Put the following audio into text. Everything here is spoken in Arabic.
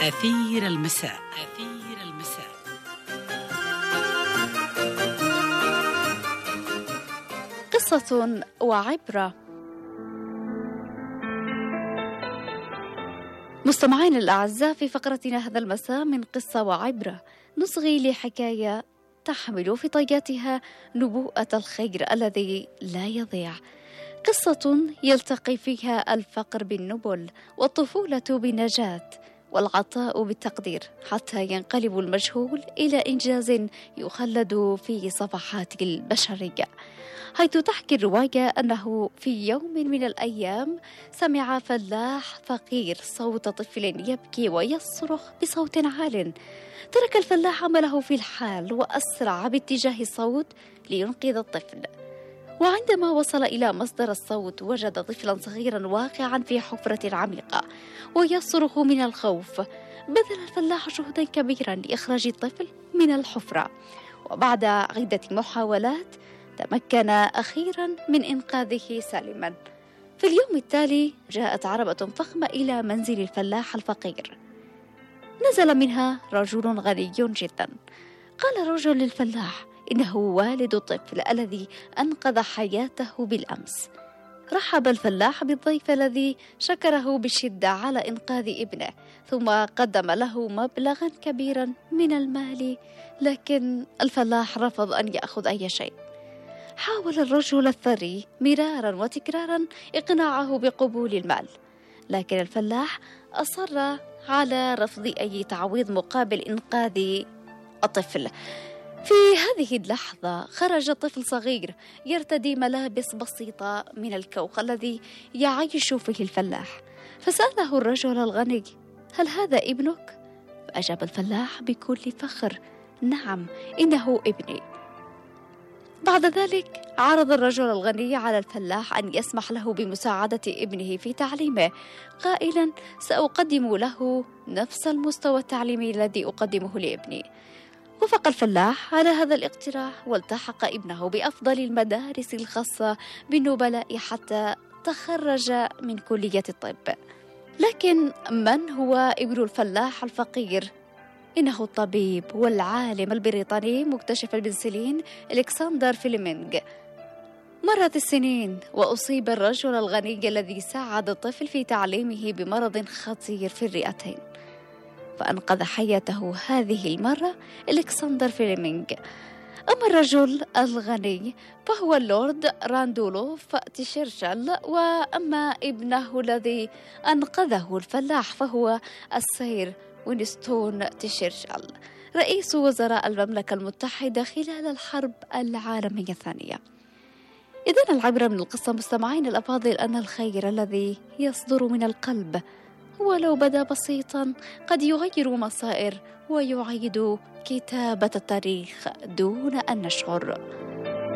أثير المساء. أثير المساء. قصة وعبرة. مستمعين الأعزاء، في فقرتنا هذا المساء من قصة وعبرة نصغي لحكاية تحمل في طياتها نبوءة الخير الذي لا يضيع، قصة يلتقي فيها الفقر بالنبل والطفولة بالنجاة والعطاء بالتقدير، حتى ينقلب المجهول إلى إنجاز يخلد في صفحات البشرية. حيث تحكي الرواية أنه في يوم من الأيام سمع فلاح فقير صوت طفل يبكي ويصرخ بصوت عال. ترك الفلاح عمله في الحال وأسرع باتجاه الصوت لينقذ الطفل، وعندما وصل إلى مصدر الصوت وجد طفلا صغيرا واقعا في حفرة عميقة ويصرخ من الخوف. بذل الفلاح جهدا كبيرا لإخراج الطفل من الحفرة، وبعد عدة محاولات تمكن أخيرا من إنقاذه سالما. في اليوم التالي جاءت عربة فخمة إلى منزل الفلاح الفقير، نزل منها رجل غني جدا. قال الرجل للفلاح إنه والد الطفل الذي أنقذ حياته بالأمس. رحب الفلاح بالضيف الذي شكره بشدة على إنقاذ ابنه، ثم قدم له مبلغا كبيرا من المال، لكن الفلاح رفض أن يأخذ أي شيء. حاول الرجل الثري مرارا وتكرارا إقناعه بقبول المال، لكن الفلاح أصر على رفض أي تعويض مقابل إنقاذ الطفل. في هذه اللحظة خرج طفل صغير يرتدي ملابس بسيطة من الكوخ الذي يعيش فيه الفلاح، فسأله الرجل الغني: هل هذا ابنك؟ فأجاب الفلاح بكل فخر: نعم، إنه ابني. بعد ذلك عرض الرجل الغني على الفلاح أن يسمح له بمساعدة ابنه في تعليمه، قائلا: سأقدم له نفس المستوى التعليمي الذي أقدمه لابني. وافق الفلاح على هذا الاقتراح، والتحق ابنه بأفضل المدارس الخاصة بالنبلاء حتى تخرج من كلية الطب. لكن من هو ابن الفلاح الفقير؟ إنه الطبيب والعالم البريطاني مكتشف البنسلين ألكسندر فليمنغ. مرت السنين وأصيب الرجل الغني الذي ساعد الطفل في تعليمه بمرض خطير في الرئتين، فأنقذ حياته هذه المرة ألكسندر فليمنغ. أما الرجل الغني فهو اللورد راندولوف تشرشل، وأما ابنه الذي أنقذه الفلاح فهو السير وينستون تشرشل، رئيس وزراء المملكة المتحدة خلال الحرب العالمية الثانية. إذن العبرة من القصة مستمعين الأفاضل أن الخير الذي يصدر من القلب ولو بدا بسيطا قد يغير مصائر ويعيد كتابة التاريخ دون أن نشعر.